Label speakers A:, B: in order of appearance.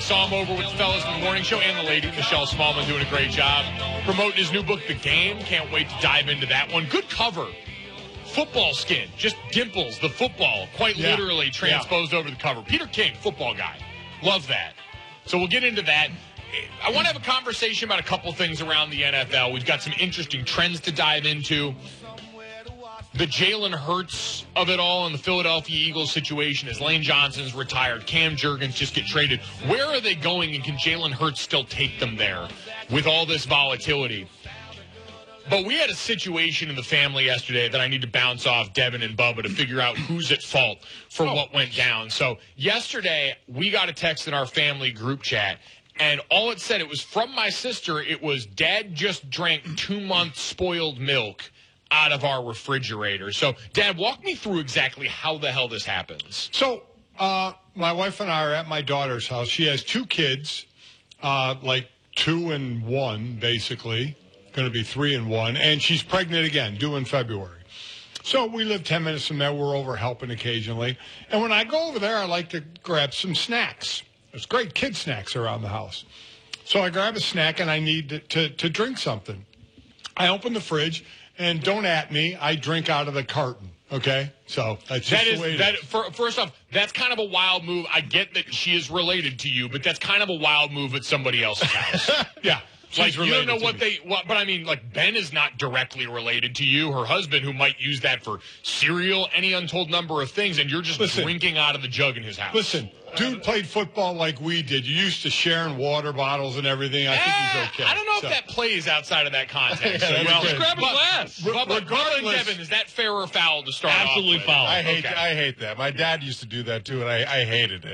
A: Saw him over with the fellas in the morning show and the lady, Michelle Smallman, doing a great job. Promoting his new book, The Game. Can't wait to dive into that one. Good cover. Football skin. Just dimples, the football, quite literally transposed over the cover. Peter King, football guy. Love that. So we'll get into that. I want to have a conversation about a couple things around the NFL. We've got some interesting trends to dive into. The Jalen Hurts of it all in the Philadelphia Eagles situation as Lane Johnson's retired. Cam Jurgens just get traded. Where are they going, and can Jalen Hurts still take them there with all this volatility? But we had a situation in the family yesterday that I need to bounce off Devin and Bubba to figure out who's at fault for what went down. So yesterday, we got a text in our family group chat, and all it said, it was from my sister, it was, Dad just drank 2 months spoiled milk out of our refrigerator. So, Dad, walk me through exactly how the hell this happens.
B: So, my wife and I are at my daughter's house. She has 2 kids, like 2 and 1, basically. Going to be 3 and 1. And she's pregnant again, due in February. So we live 10 minutes from there. We're over helping occasionally. And when I go over there, I like to grab some snacks. There's great kid snacks around the house. So I grab a snack, and I need to drink something. I open the fridge. And don't at me, I drink out of the carton, okay? So that's just the way it is.
A: First off, that's kind of a wild move. I get that she is related to you, but that's kind of a wild move at somebody else's house.
B: Yeah.
A: Like, you don't know but I mean, like, Ben is not directly related to you. Her husband, who might use that for cereal, any untold number of things, and you're just drinking out of the jug in his house.
B: Listen, dude played football like we did. You used to sharing water bottles and everything. I think he's okay.
A: I don't know if that plays outside of that context.
C: Just grab a glass.
A: Regardless, Devin, is that fair or foul to start off with?
C: Absolutely foul.
D: I hate that. My dad used to do that, too, and I hated it.